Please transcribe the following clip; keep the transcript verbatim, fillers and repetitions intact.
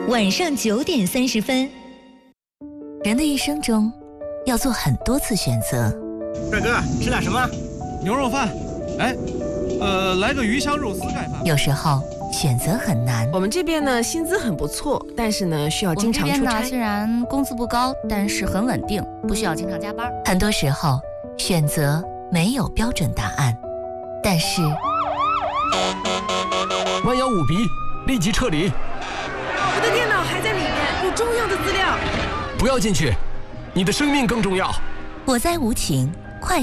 晚上九点三十分。人的一生中，要做很多次选择。 帅哥，吃点什么？ 牛肉饭。哎，呃，来个鱼香肉丝盖饭。 有时候选择很难。 我们这边呢，薪资很不错，但是呢，需要经常出差。 我们这边呢，虽然工资不高，但是很稳定，不需要经常加班。 很多时候，选择没有标准答案，但是弯腰五笔，立即撤离。 我的电脑还在里面，有重要的资料。 不要进去，你的生命更重要。 我在无情